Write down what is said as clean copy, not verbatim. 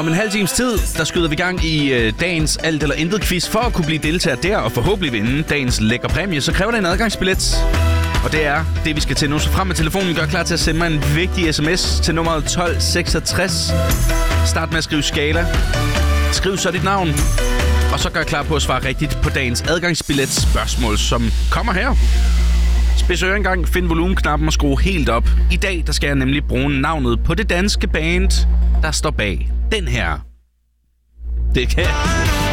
Om en halv times tid, der skyder vi gang i dagens alt eller intet quiz. For at kunne blive deltager der og forhåbentlig vinde dagens lækre præmie, så kræver det en adgangsbillet. Og det er det, vi skal til nu. Så frem med telefonen, gør klar til at sende mig en vigtig sms til nummeret 1266. Start med at skrive skala. Skriv så dit navn. Og så gør klar på at svare rigtigt på dagens adgangsbillet spørgsmål, som kommer her. Spids ører engang, find volumenknappen og skru helt op. I dag der skal jeg nemlig bruge navnet på det danske band, der står bag den her. Det kan